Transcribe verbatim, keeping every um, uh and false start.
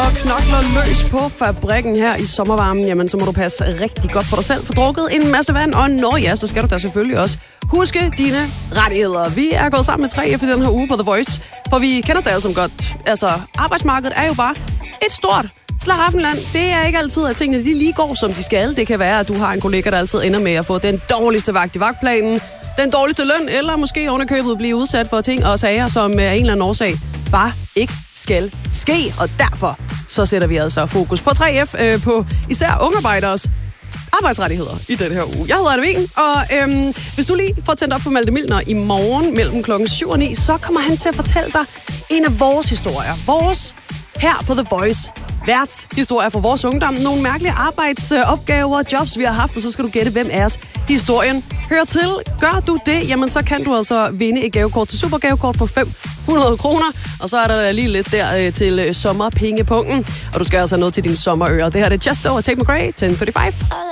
og knokler løs på fabrikken her i sommervarmen, jamen så må du passe rigtig godt på dig selv, få drukket en masse vand, og når ja, så skal du da selvfølgelig også huske dine rettigheder. Vi er gået sammen med tre F i den her uge på The Voice, for vi kender det alle som godt. Altså, arbejdsmarkedet er jo bare et stort slaraffenland. Det er ikke altid, at tingene de lige går, som de skal. Det kan være, at du har en kollega, der altid ender med at få den dårligste vagt i vagtplanen, den dårligste løn, eller måske ovenikøbet blive udsat for ting og sager, som af en eller anden årsag bare ikke skal ske. Og derfor så sætter vi altså fokus på tre F, øh, på især ungearbejderes arbejdsrettigheder i den her uge. Jeg hedder Anne Wien, og øhm, hvis du lige får tændt op for Malte Milner i morgen mellem klokken syv og ni, så kommer han til at fortælle dig en af vores historier. Vores her på The Voice. Værtshistorier fra vores ungdom. Nogle mærkelige arbejdsopgaver, jobs, vi har haft, og så skal du gætte, hvem af os historien hører til. Gør du det, jamen så kan du altså vinde et gavekort til Supergavekort på fem hundrede kroner, og så er der lige lidt der til sommerpengepunkten, og du skal altså have noget til din sommerøre. Det her er Just Over Take McRae, ti fyrre-fem.